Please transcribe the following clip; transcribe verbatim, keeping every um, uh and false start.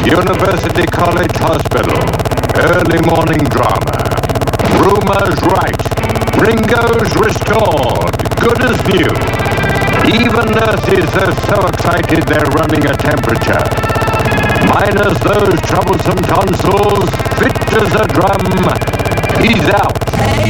University College Hospital. Early morning drama. Rumors right. Ringo's restored. Good as new. Even nurses are so excited they're running a temperature. Minus those troublesome tonsils, fit as a drum. He's out.